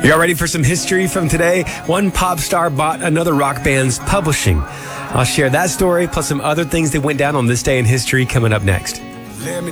Y'all ready for some history from today? One pop star bought another rock band's publishing. I'll share that story plus some other things that went down on this day in history coming up next.